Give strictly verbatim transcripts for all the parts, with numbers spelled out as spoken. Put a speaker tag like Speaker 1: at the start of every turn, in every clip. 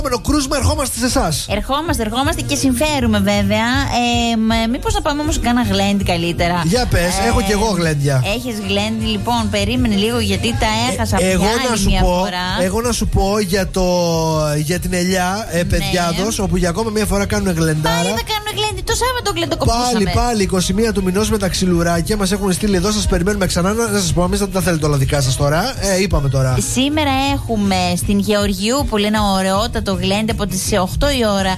Speaker 1: Κρούσμα, ερχόμαστε σε εσάς.
Speaker 2: Ερχόμαστε, ερχόμαστε και συμφέρουμε βέβαια. Ε, Μήπως να πάμε όμως κάνα γλέντι καλύτερα.
Speaker 1: Για πες, ε, έχω κι εγώ γλέντια.
Speaker 2: Έχεις γλέντι, λοιπόν, περίμενε λίγο γιατί τα έχασα
Speaker 1: ε, εγώ
Speaker 2: πια
Speaker 1: να σου
Speaker 2: άλλη μια
Speaker 1: πω,
Speaker 2: φορά.
Speaker 1: Εγώ να σου πω για, το, για την Ελιά, ε, παιδιάδος, ναι. Όπου για ακόμα μια φορά κάνουν γλεντάρα.
Speaker 2: Πάλι θα κάνουν γλέντι, το Σάββατο γλεντοκοπούσαμε.
Speaker 1: Πάλι, πάλι, εικοστή πρώτη του μηνός με τα ξυλουράκια. Μας έχουν στείλει εδώ, σας περιμένουμε ξανά. Να σας πω, εμείς δεν τα θέλετε όλα δικά σας τώρα. Ε, είπαμε τώρα.
Speaker 2: Σήμερα έχουμε στην Γεωργιούπολη ένα ωραιότατο γλέντι από τις οκτώ η ώρα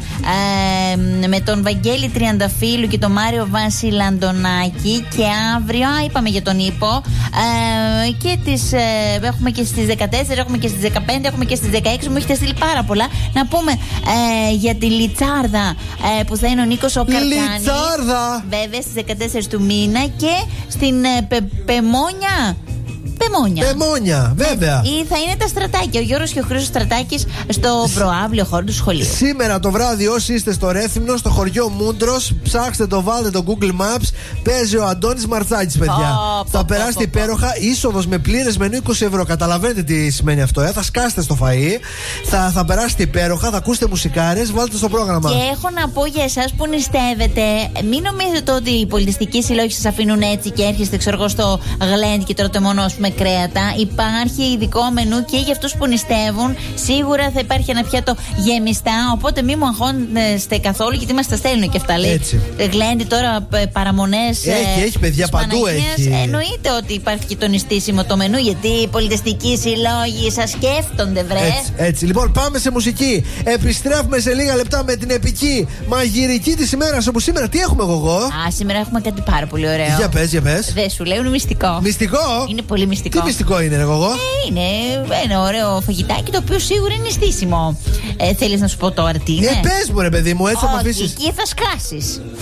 Speaker 2: ε, με τον Βαγγέλη Τριανταφύλου και τον Μάριο Βασιλαντονάκη. Και αύριο, α, είπαμε για τον Ύπο. Ε, και τις, ε, έχουμε και στις δεκατέσσερα, έχουμε και στις δεκαπέντε, έχουμε και στις δεκαέξι. Μου έχετε στείλει πάρα πολλά. Να πούμε ε, για τη Λιτσάρδα ε, που θα είναι ο Νίκος ο Καρκάνης.
Speaker 1: Λιτσάρδα!
Speaker 2: Βέβαια στις δεκατέσσερις του μήνα. Και στην ε, πε, Πεμόνια. Πεμόνια.
Speaker 1: Πεμόνια, βέβαια.
Speaker 2: Ή θα είναι τα στρατάκια. Ο Γιώργος και ο Χρήστος Στρατάκης στο προαύλιο χώρο του σχολείου.
Speaker 1: Σήμερα το βράδυ, όσοι είστε στο Ρέθυμνο, στο χωριό Μούντρος, ψάξτε το, βάλτε το Google Maps. Παίζει ο Αντώνης Μαρτσάκης, παιδιά. Oh, θα oh, περάσετε oh, oh, υπέροχα. Oh. Είσοδος με πλήρες μενού είκοσι ευρώ. Καταλαβαίνετε τι σημαίνει αυτό, ε? Θα σκάσετε στο φαΐ. Θα, θα περάσετε υπέροχα, θα ακούσετε μουσικάρες. Βάλτε στο πρόγραμμα.
Speaker 2: Και έχω να πω για εσάς που νηστεύετε, μην νομίζετε ότι οι πολιτιστικοί συλλόγοι σας αφήνουν έτσι και έρχεστε, ξέρω εγώ, στο γλέντι και τρώτε μόνο με κρέατα. Υπάρχει ειδικό μενού και για αυτούς που νηστεύουν. Σίγουρα θα υπάρχει ένα πιάτο γεμιστά. Οπότε μην μου αγχώνεστε καθόλου, γιατί μας τα στέλνουν και αυτά. Λέει γλέντι τώρα, παραμονές.
Speaker 1: Έχει, έχει παιδιά, παντού έχει.
Speaker 2: Εννοείται ότι υπάρχει και το νηστίσιμο το μενού, γιατί οι πολιτιστικοί συλλόγοι σας σκέφτονται, βρε.
Speaker 1: Έτσι, έτσι. Λοιπόν, πάμε σε μουσική. Επιστρέφουμε σε λίγα λεπτά με την επική μαγειρική της ημέρας. Όπου σήμερα τι έχουμε εγώ.
Speaker 2: Α, σήμερα έχουμε κάτι πάρα πολύ ωραίο.
Speaker 1: Για πες, για πες.
Speaker 2: Δεν σου λέω, είναι μυστικό.
Speaker 1: Μυστικό?
Speaker 2: Είναι πολύ μυστικό.
Speaker 1: Τι μυστικό είναι, εγώ.
Speaker 2: Ε, είναι ένα ωραίο φαγητάκι το οποίο σίγουρα είναι νηστίσιμο. Ε, θέλεις να σου πω τώρα τι είναι?
Speaker 1: Ε, πες μου, ρε παιδί μου, έτσι θα με αφήσεις.
Speaker 2: Εκεί θα σκάσεις.